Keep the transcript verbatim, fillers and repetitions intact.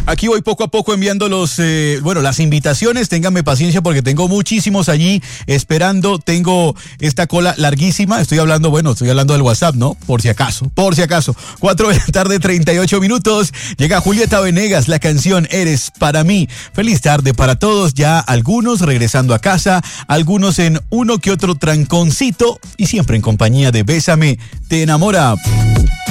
Aquí voy poco a poco enviando los, eh, bueno, las invitaciones. Ténganme paciencia porque tengo muchísimos allí esperando. Tengo esta cola larguísima. Estoy hablando, bueno, estoy hablando del WhatsApp, ¿no? Por si acaso, por si acaso. Cuatro de la tarde, treinta y ocho minutos. Llega Julieta Venegas, la canción Eres para mí. Feliz tarde para todos. Ya algunos regresando a casa, algunos en uno que otro tranconcito y siempre en compañía de Bésame, te enamora.